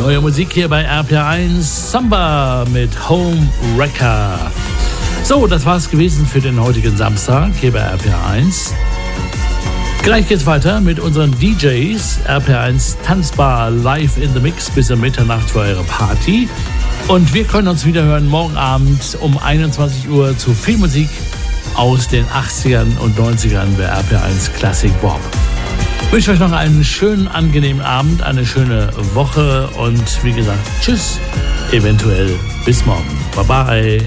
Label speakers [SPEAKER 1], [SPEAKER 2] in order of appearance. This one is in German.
[SPEAKER 1] Neue Musik hier bei RPR1, Samba mit Home Wrecker. So, das war's gewesen für den heutigen Samstag hier bei RPR1. Gleich geht's weiter mit unseren DJs. RPR1 Tanzbar live in the Mix bis um Mitternacht für eure Party. Und wir können uns wieder hören morgen Abend um 21 Uhr zu viel Musik aus den 80ern und 90ern bei RPR1 Classic Bob. Ich wünsche euch noch einen schönen, angenehmen Abend, eine schöne Woche und wie gesagt, tschüss, eventuell bis morgen. Bye bye.